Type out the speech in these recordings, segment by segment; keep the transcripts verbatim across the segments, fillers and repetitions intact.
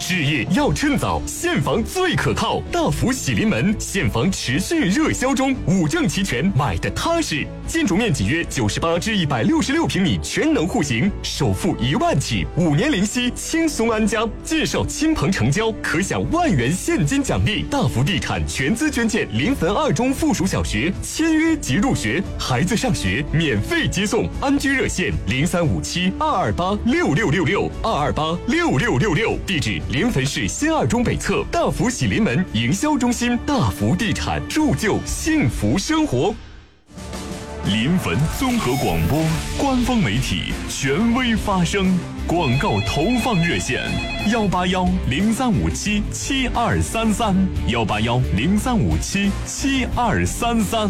置业要趁早，现房最可靠。大福喜临门，现房持续热销中，五证齐全，买的踏实。建筑面积约九十八至一百六十六平米，全能户型，首付一万起，五年零息，轻松安家。介绍亲朋成交，可享万元现金奖励。大福地产全资捐建临汾二中附属小学，签约即入学，孩子上学免费接送。安居热线零三五七二二八六六六六二二八六六六六，地址临汾市新二中北侧大福喜临门营销中心。大福地产，铸就幸福生活。 临汾综合广播官方媒体，权威发声。广告投放热线：幺八幺零三五七七二三三，幺八幺零三五七七二三三。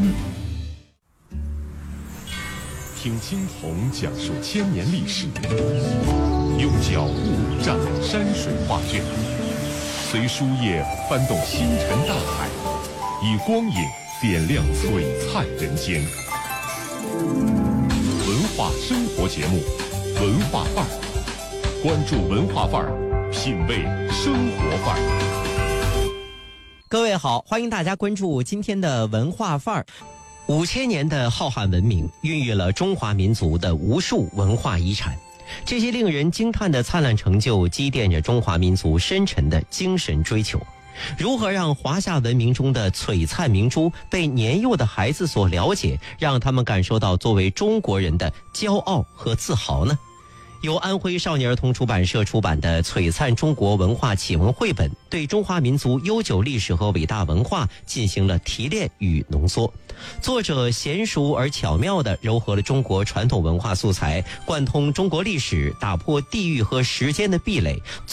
听青铜讲述千年历史，用脚步蘸满山水画卷，随书页翻动星辰大海，以光影点亮璀璨人间。文化生活节目，文化范儿，关注文化范儿，品味生活范儿。 各位好，欢迎大家关注今天的文化范儿。五千年的浩瀚文明，孕育了中华民族的无数文化遗产。这些令人惊叹的灿烂成就，积淀着中华民族深沉的精神追求。如何让华夏文明中的璀璨明珠被年幼的孩子所了解，让他们感受到作为中国人的骄傲和自豪呢？由安徽少年儿童出版社出版的《璀璨中国文化启蒙绘本》，对中华民族悠久历史和伟大文化进行了提炼与浓缩。作者娴熟而巧妙地糅合了中国传统文化素材，贯通中国历史，打破地域和时间的壁垒，